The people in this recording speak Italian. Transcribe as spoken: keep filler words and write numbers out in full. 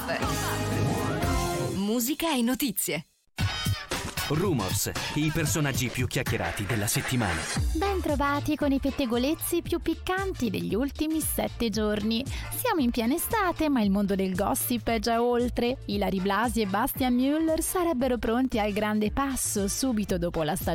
Musica e notizie. Rumors, i personaggi più chiacchierati della settimana. Ben trovati con i pettegolezzi più piccanti degli ultimi sette giorni. Siamo in piena estate, ma il mondo del gossip è già oltre. Ilary Blasi e Bastian Müller sarebbero pronti al grande passo subito dopo la stagione